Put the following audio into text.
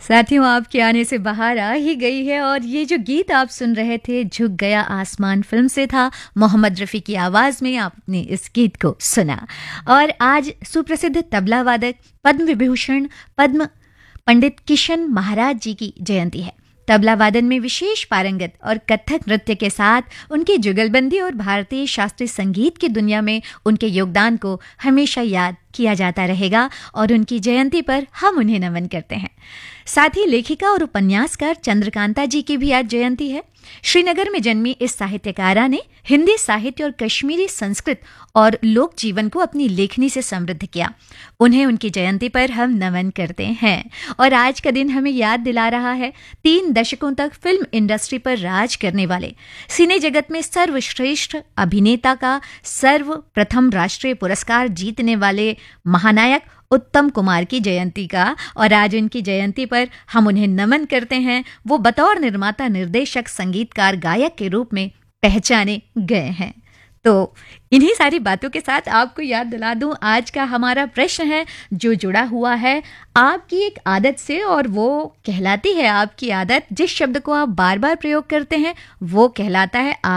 साथियों, आपके आने से बाहर आ ही गई है और ये जो गीत आप सुन रहे थे झुक गया आसमान फिल्म से था। मोहम्मद रफ़ी की आवाज में आपने इस गीत को सुना। और आज सुप्रसिद्ध तबला वादक पद्म विभूषण पद्म पंडित किशन महाराज जी की जयंती है। तबला वादन में विशेष पारंगत और कथक नृत्य के साथ उनकी जुगलबंदी और भारतीय शास्त्रीय संगीत की दुनिया में उनके योगदान को हमेशा याद किया जाता रहेगा और उनकी जयंती पर हम उन्हें नमन करते हैं। साथ ही लेखिका और उपन्यासकार चंद्रकांता जी की भी आज जयंती है। श्रीनगर में जन्मी इस साहित्यकारा ने हिंदी साहित्य और कश्मीरी संस्कृत और लोक जीवन को अपनी लेखनी से समृद्ध किया। उन्हें उनकी जयंती पर हम नमन करते हैं। और आज का दिन हमें याद दिला रहा है 3 दशकों तक फिल्म इंडस्ट्री पर राज करने वाले, सिने जगत में सर्वश्रेष्ठ अभिनेता का सर्वप्रथम राष्ट्रीय पुरस्कार जीतने वाले महानायक उत्तम कुमार की जयंती का। और आज उनकी जयंती पर हम उन्हें नमन करते हैं। वो बतौर निर्माता, निर्देशक, संगीतकार, गायक के रूप में पहचाने गए हैं। तो इन्हीं सारी बातों के साथ आपको याद दिला दूं, आज का हमारा प्रश्न है जो जुड़ा हुआ है आपकी एक आदत से, और वो कहलाती है आपकी आदत, जिस शब्द को आप बार बार प्रयोग करते हैं वो कहलाता है